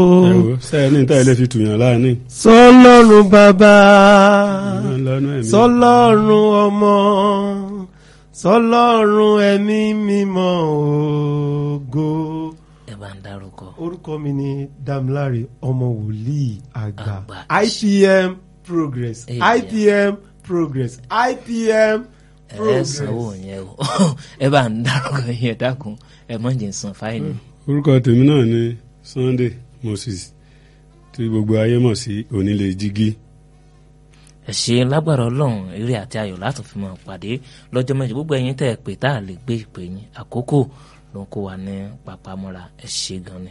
sẹ́yìn ní tẹ́lẹ̀ fi tùyàn láàánú. sọlọ́run bàbá sọlọ́run ọmọ sọlọ́run ẹ̀mí mímọ́ ògo. ẹ bá ń dárúkọ. orúkọ mi ni Damilare ọmọ wòlíì àgbà IPM Progress IPM Progress IPM Progress. ẹ sanwó yẹn o ẹ bá ń dárúkọ yẹn dákun ẹ mọ̀ jẹ́ san fáìní. orúkọ tèmi náà ni Sunday Moses tí gbogbo ayé mọ̀ sí onílé jígí. ẹ ṣe lágbára Ọlọ́run eré àti ayọ̀ láti fi máa pàdé lọ́jọ́ méjì gbogbo ẹ̀yin tẹ́ ẹ pè tá a lè gbé ìpè yín àkókò ló ń kó wa ní papamọ́ra ẹ ṣe gan ni.